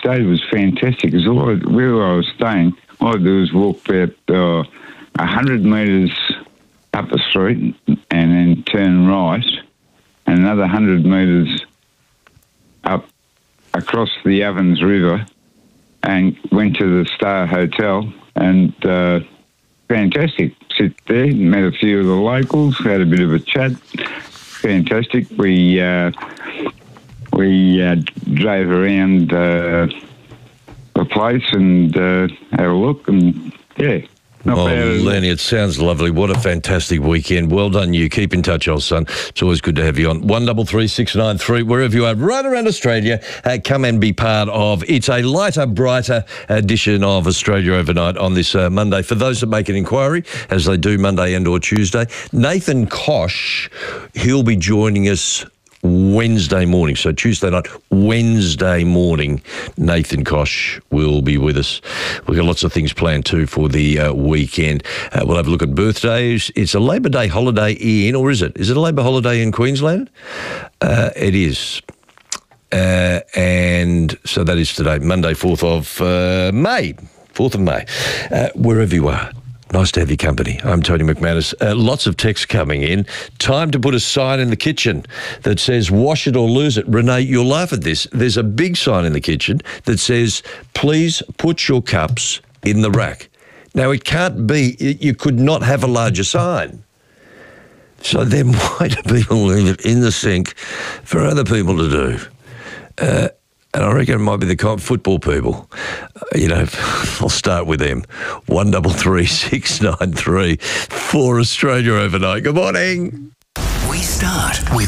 stayed was fantastic. Because where I was staying, all I do was walk about 100 metres up the street and then turn right, and another 100 metres up across the Ovens River, and went to the Star Hotel, and fantastic. Sit there, met a few of the locals, had a bit of a chat. Fantastic. We drove around the place and had a look, and not bad. Lenny, it sounds lovely. What a fantastic weekend. Well done, you. Keep in touch, old son. It's always good to have you on. 133693, wherever you are, right around Australia. Come and be part of It's a lighter, brighter edition of Australia Overnight on this Monday. For those that make an inquiry, as they do Monday and or Tuesday, Nathan Koch, he'll be joining us Wednesday morning. So Tuesday night, Wednesday morning, Nathan Koch will be with us. We've got lots of things planned too for the weekend. We'll have a look at birthdays. It's a Labor Day holiday or is it? Is it a Labor holiday in Queensland? It is. And so that is today, Monday, 4th of May. 4th of May. Wherever you are. Nice to have your company. I'm Tony McManus. Lots of texts coming in. Time to put a sign in the kitchen that says, wash it or lose it. Renee, you'll laugh at this. There's a big sign in the kitchen that says, please put your cups in the rack. Now, it can't be, you could not have a larger sign. So then why do people leave it in the sink for other people to do? And I reckon it might be the football people. I'll start with them. 133693 for Australia Overnight. Good morning. We start with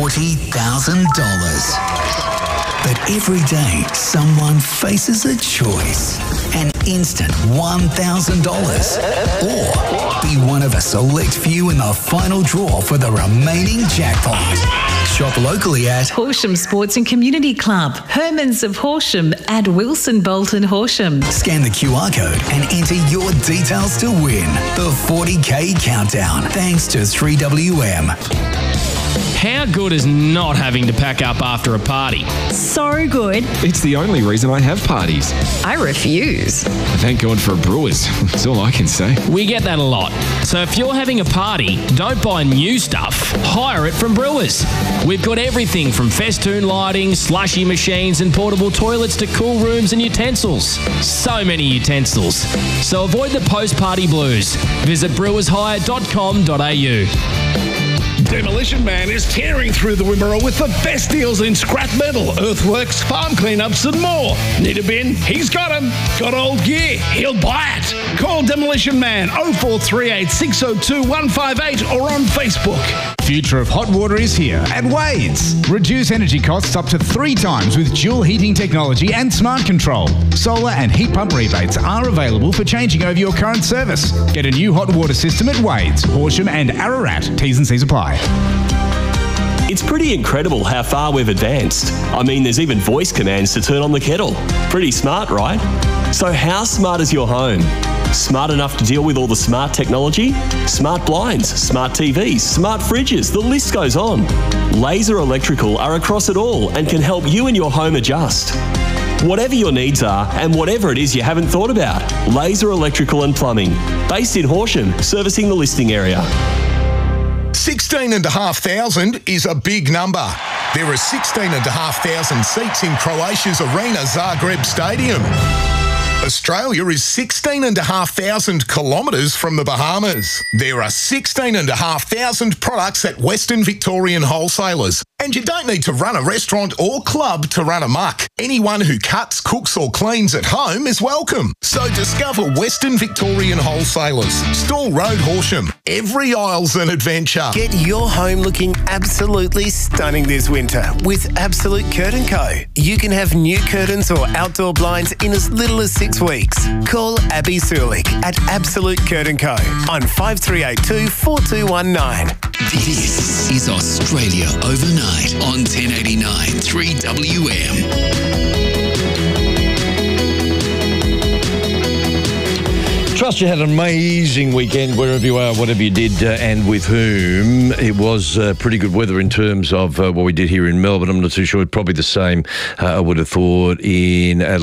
$40,000. But every day, someone faces a choice. An instant $1,000. Or be one of a select few in the final draw for the remaining jackpot. Shop locally at Horsham Sports and Community Club, Hermans of Horsham at Wilson Bolton Horsham. Scan the QR code and enter your details to win the 40K Countdown. Thanks to 3WM. How good is not having to pack up after a party? So good. It's the only reason I have parties. I refuse. Thank God for a Brewers. That's all I can say. We get that a lot. So if you're having a party, don't buy new stuff. Hire it from Brewers. We've got everything from festoon lighting, slushy machines and portable toilets to cool rooms and utensils. So many utensils. So avoid the post-party blues. Visit brewershire.com.au. Demolition Man is tearing through the Wimmera with the best deals in scrap metal, earthworks, farm cleanups and more. Need a bin? He's got them. Got old gear? He'll buy it. Call Demolition Man 0438 602 158 or on Facebook. Future of hot water is here at Wade's. Reduce energy costs up to 3 times with dual heating technology and smart control. Solar and heat pump rebates are available for changing over your current service. Get a new hot water system at Wade's, Horsham and Ararat. T's and C's apply. It's pretty incredible how far we've advanced. I mean, there's even voice commands to turn on the kettle. Pretty smart, right? So how smart is your home? Smart enough to deal with all the smart technology? Smart blinds, smart TVs, smart fridges, the list goes on. Laser Electrical are across it all and can help you and your home adjust. Whatever your needs are and whatever it is you haven't thought about, Laser Electrical and Plumbing. Based in Horsham, servicing the listing area. 16,500 is a big number. There are 16,500 seats in Croatia's Arena Zagreb Stadium. Australia is 16,500 kilometres from the Bahamas. There are 16,500 products at Western Victorian Wholesalers. And you don't need to run a restaurant or club to run amok. Anyone who cuts, cooks or cleans at home is welcome. So discover Western Victorian Wholesalers. Stall Road, Horsham. Every aisle's an adventure. Get your home looking absolutely stunning this winter with Absolute Curtain Co. You can have new curtains or outdoor blinds in as little as 6 weeks. Call Abby Sulik at Absolute Curtain Co. on 5382 4219. This is Australia Overnight on 1089 3WM. Trust you had an amazing weekend wherever you are, whatever you did and with whom. It was pretty good weather in terms of what we did here in Melbourne. I'm not too sure. Probably the same, I would have thought, in Adelaide.